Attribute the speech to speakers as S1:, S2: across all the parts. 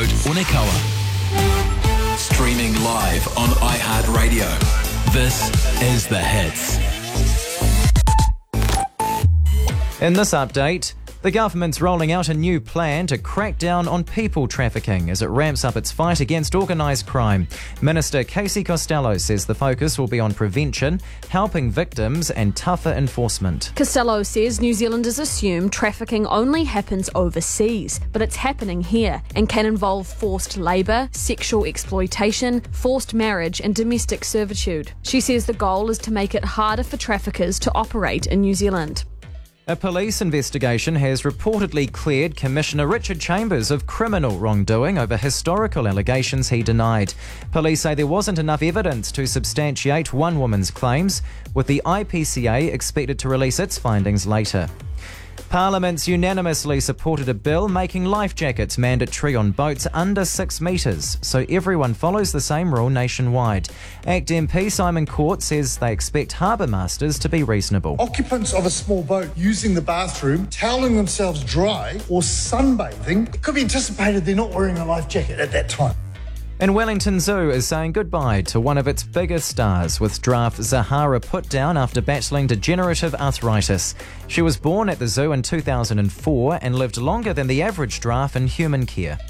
S1: Unekawa. Streaming live on iHeartRadio. This is The Hits.
S2: In this update, the government's rolling out a new plan to crack down on people trafficking as it ramps up its fight against organised crime. Minister Casey Costello says the focus will be on prevention, helping victims and tougher enforcement.
S3: Costello says New Zealanders assume trafficking only happens overseas, but it's happening here and can involve forced labour, sexual exploitation, forced marriage and domestic servitude. She says the goal is to make it harder for traffickers to operate in New Zealand.
S2: A police investigation has reportedly cleared Commissioner Richard Chambers of criminal wrongdoing over historical allegations he denied. Police say there wasn't enough evidence to substantiate one woman's claims, with the IPCA expected to release its findings later. Parliament's unanimously supported a bill making life jackets mandatory on boats under 6 metres, so everyone follows the same rule nationwide. ACT MP Simon Court says they expect harbour masters to be reasonable.
S4: Occupants of a small boat using the bathroom, toweling themselves dry or sunbathing, it could be anticipated they're not wearing a life jacket at that time.
S2: And Wellington Zoo is saying goodbye to one of its biggest stars, with giraffe Zahara put down after battling degenerative arthritis. She was born at the zoo in 2004 and lived longer than the average giraffe in human care.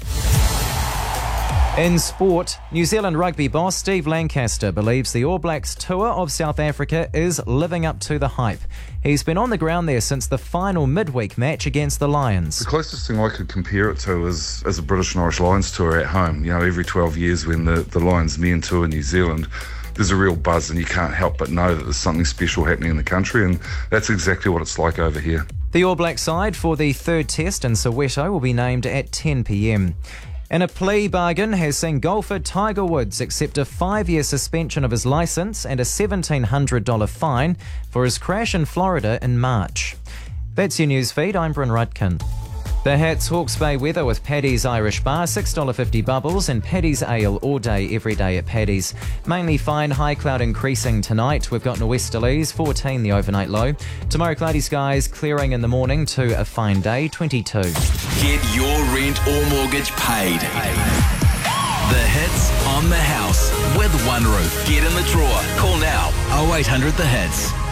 S2: In sport, New Zealand rugby boss Steve Lancaster believes the All Blacks tour of South Africa is living up to the hype. He's been on the ground there since the final midweek match against the Lions.
S5: The closest thing I could compare it to is a British and Irish Lions tour at home. You know, every 12 years when the Lions men tour New Zealand, there's a real buzz and you can't help but know that there's something special happening in the country, and that's exactly what it's like over here.
S2: The All Black side for the third test in Soweto will be named at 10 p.m. And a plea bargain has seen golfer Tiger Woods accept a 5-year suspension of his licence and a $1,700 fine for his crash in Florida in March. That's your news feed. I'm Bryn Rudkin. The Hats Hawke's Bay weather with Paddy's Irish Bar, $6.50 bubbles, and Paddy's Ale all day, every day at Paddy's. Mainly fine, high cloud increasing tonight. We've got norwesterlies, 14 the overnight low. Tomorrow, cloudy skies, clearing in the morning to a fine day, 22.
S1: Get your rent or mortgage paid. The Hits on the house with One Roof. Get in the drawer. Call now 0800 The Hits.